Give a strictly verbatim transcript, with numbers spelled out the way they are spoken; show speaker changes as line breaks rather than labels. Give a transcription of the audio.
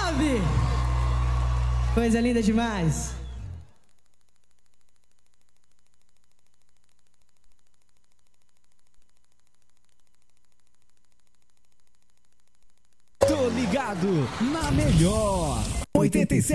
nove. Coisa linda demais.
Tô ligado na melhor oitenta e sete.